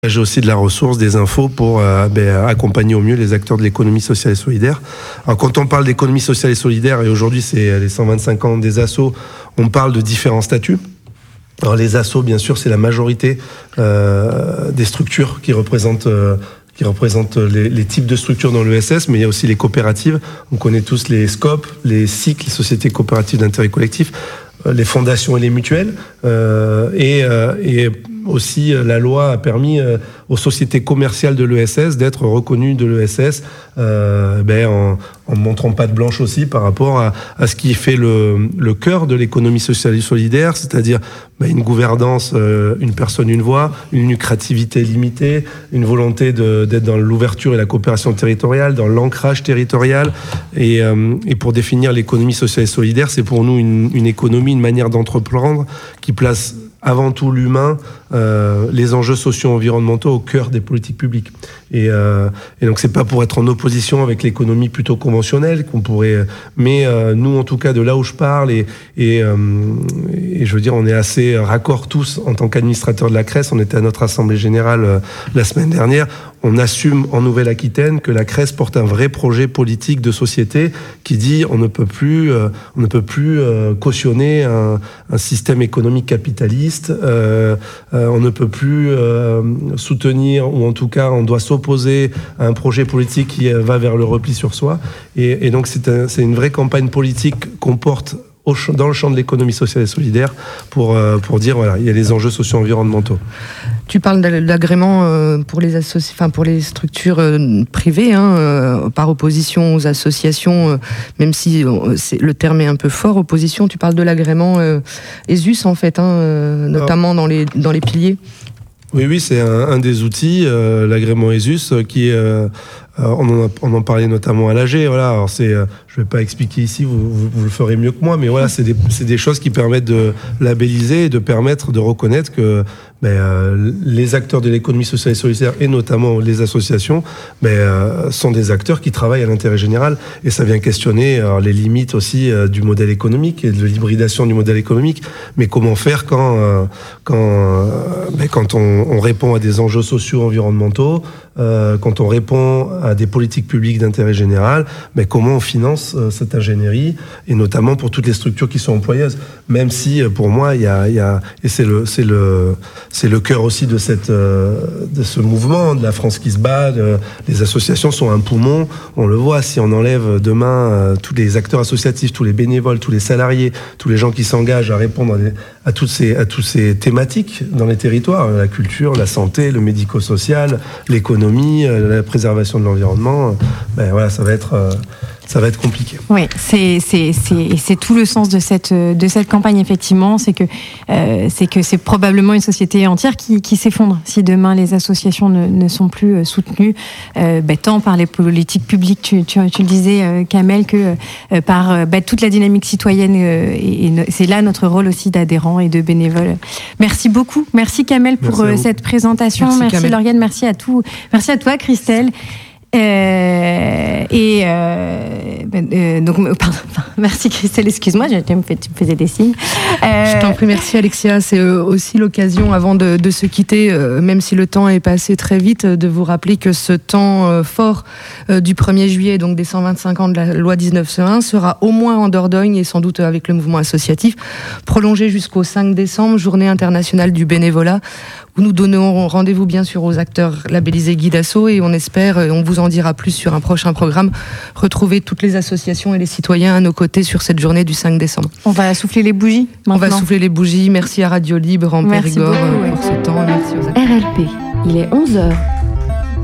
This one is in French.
J'ai aussi de la ressource, des infos pour accompagner au mieux les acteurs de l'économie sociale et solidaire. Alors quand on parle d'économie sociale et solidaire, et aujourd'hui c'est les 125 ans des assos, on parle de différents statuts. Alors les assos, bien sûr, c'est la majorité des structures qui représentent les types de structures dans l'ESS, mais il y a aussi les coopératives. On connaît tous les SCOP, les SIC, les sociétés coopératives d'intérêt collectif, les fondations et les mutuelles, et aussi la loi a permis aux sociétés commerciales de l'ESS d'être reconnues de l'ESS en montrant patte blanche aussi par rapport à ce qui fait le cœur de l'économie sociale et solidaire, c'est-à-dire une gouvernance, une personne, une voix, une lucrativité limitée, une volonté d'être dans l'ouverture et la coopération territoriale, dans l'ancrage territorial. Et pour définir l'économie sociale et solidaire, c'est pour nous une économie, une manière d'entreprendre qui place avant tout l'humain, les enjeux socio-environnementaux au cœur des politiques publiques. Et donc c'est pas pour être en opposition avec l'économie plutôt conventionnelle qu'on pourrait, mais nous en tout cas de là où je parle et je veux dire on est assez raccord tous en tant qu'administrateurs de la CRES. On était à notre assemblée générale la semaine dernière. On assume en Nouvelle-Aquitaine que la CRES porte un vrai projet politique de société qui dit on ne peut plus cautionner un système économique capitaliste, on ne peut plus soutenir, ou en tout cas on doit s'opposer à un projet politique qui va vers le repli sur soi. Et donc c'est une vraie campagne politique qu'on porte dans le champ de l'économie sociale et solidaire pour dire voilà, il y a les enjeux socio-environnementaux. Tu parles d'agrément pour les structures privées, par opposition aux associations, même si le terme est un peu fort, opposition. Tu parles de l'agrément ESUS en fait, notamment dans les piliers. Oui, c'est un des outils, l'agrément ESUS, qui est on en parlait notamment à l'AG. Voilà, alors je vais pas expliquer ici, vous le ferez mieux que moi, mais voilà, c'est des choses qui permettent de labelliser et de permettre de reconnaître que les acteurs de l'économie sociale et solidaire, et notamment les associations, sont des acteurs qui travaillent à l'intérêt général. Et ça vient questionner les limites aussi du modèle économique et de l'hybridation du modèle économique. Mais comment faire quand on répond à des enjeux sociaux environnementaux, quand on répond à des politiques publiques d'intérêt général, comment on finance cette ingénierie, et notamment pour toutes les structures qui sont employeuses. Même si, pour moi, il y a et c'est le cœur aussi de ce mouvement de la France qui se bat. Les associations sont un poumon. On le voit, si on enlève demain tous les acteurs associatifs, tous les bénévoles, tous les salariés, tous les gens qui s'engagent à répondre à toutes ces thématiques dans les territoires, la culture, la santé, le médico-social, l'économie, la préservation de l'environnement, voilà, ça va être compliqué. Oui, c'est tout le sens de cette campagne, effectivement, c'est que c'est probablement une société entière qui s'effondre si demain les associations ne sont plus soutenues, tant par les politiques publiques, tu le disais, Kamel, que par toute la dynamique citoyenne, et c'est là notre rôle aussi d'adhérents et de bénévoles. Merci beaucoup, merci Kamel pour cette présentation, merci Lauriane, merci à toi Christelle. Merci Christelle, excuse-moi, tu me faisais des signes. Je t'en prie, merci Alexia. C'est aussi l'occasion, avant de se quitter, même si le temps est passé très vite, de vous rappeler que ce temps fort du 1er juillet, donc des 125 ans de la loi 1901, sera au moins en Dordogne et sans doute avec le mouvement associatif, prolongé jusqu'au 5 décembre, journée internationale du bénévolat, où nous donnons rendez-vous bien sûr aux acteurs labellisés Guide Asso, et on espère, on vous en dira plus sur un prochain programme, retrouver toutes les associations et les citoyens à nos côtés sur cette journée du 5 décembre. On va souffler les bougies maintenant. On va souffler les bougies. Merci à Radio Libre en Périgord pour ce temps. Merci aux acteurs. RLP, il est 11h.